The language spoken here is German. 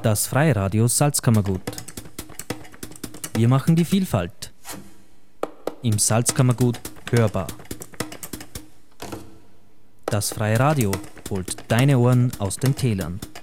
Das Freiradio Salzkammergut. Wir machen die Vielfalt im Salzkammergut hörbar. Das Freie Radio holt deine Ohren aus den Tälern.